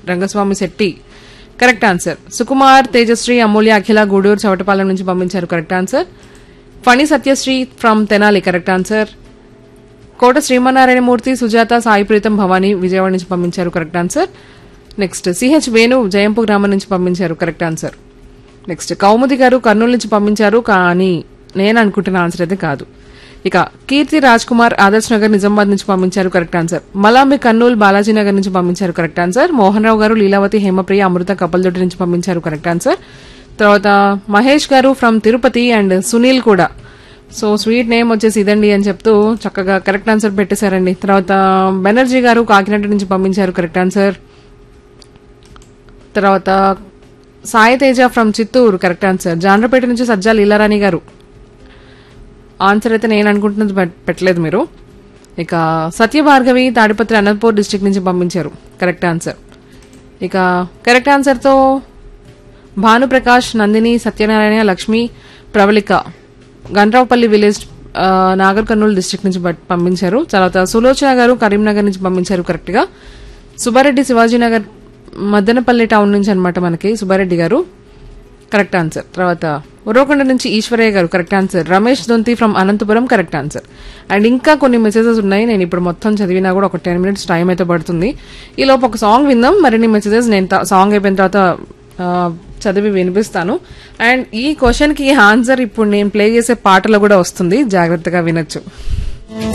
Rangaswamy Shetty correct answer. Sukumar, Tejasri, అమూల్య, అఖిల గూడూరు చవటపాలెం నుంచి పంపించారు correct answer. Phani Satyasri from Tenali correct answer. కోట శ్రీమన్నారాయణమూర్తి, సుజాత, సాయి ప్రీతం, భవానీ విజయవాడ నుంచి పంపించారు correct answer. Next CH Venu జయంపు గ్రామం నుంచి పంపించారు కరెక్ట్ ఆన్సర్. నెక్స్ట్ కౌముది గారు కర్నూలు నుంచి పంపించారు, కానీ నేను అనుకుంటున్న ఆన్సర్ అయితే కాదు. ఇక కీర్తి రాజ్ కుమార్ ఆదర్శ్ నగర్ నిజామాబాద్ నుంచి పంపించారు కరెక్ట్ ఆన్సర్. మలాంబి కర్నూలు బాలాజీ నగర్ నుంచి పంపించారు కరెక్ట్ ఆన్సర్. మోహన్ రావు గారు లీలావతి, హేమప్రియ, అమృత కప్పలదొడ్డి నుంచి పంపించారు కరెక్ట్ ఆన్సర్. తర్వాత మహేష్ గారు ఫ్రమ్ తిరుపతి అండ్ సునీల్ కూడా. సో స్వీట్ నేమ్ వచ్చేసి ఇదండి అని చెప్తూ చక్కగా కరెక్ట్ ఆన్సర్ పెట్టేశారండి. తర్వాత బెనర్జీ గారు కాకినాడ నుంచి పంపించారు కరెక్ట్ ఆన్సర్. తర్వాత Sai Teja from Chittoor correct answer. Jandrapeta నుంచి సజ్జా లీలారాణి గారు ఆన్సర్ అయితే నేను అనుకుంటున్నది పెట్టలేదు మీరు. ఇక సత్యభార్గవి తాడిపత్రి అనంతపూర్ డిస్టిక్ నుంచి పంపించారు కరెక్ట్ ఆన్సర్. ఇక కరెక్ట్ ఆన్సర్తో భానుప్రకాష్, నందిని, సత్యనారాయణ, లక్ష్మి, ప్రవళిక గండ్రావుపల్లి విలేజ్ నాగర్ కర్నూలు డిస్టిక్ నుంచి పంపించారు. తర్వాత సులోచన గారు కరీంనగర్ నుంచి పంపించారు కరెక్ట్ గా. సుబ్బారెడ్డి శివాజీనగర్ మద్దనపల్లి టౌన్ నుంచి అనమాట మనకి సుబ్బారెడ్డి గారు కరెక్ట్ ఆన్సర్. తర్వాత ఉరవకొండ నుంచి ఈశ్వరయ్య గారు correct answer. Ramesh Donthi from Anantapuram correct answer. And ఇంకా కొన్ని మెసేజెస్ ఉన్నాయి, నేను ఇప్పుడు మొత్తం చదివినా కూడా ఒక 10 minutes టైం అయితే పడుతుంది. ఈ లోపు ఒక సాంగ్ విందాం. మరిన్ని మెసేజెస్ నేను సాంగ్ అయిపోయిన తర్వాత చదివి వినిపిస్తాను. అండ్ ఈ క్వశ్చన్ కి ఆన్సర్ ఇప్పుడు నేను ప్లే చేసే పాటలో కూడా వస్తుంది, జాగ్రత్తగా వినొచ్చు.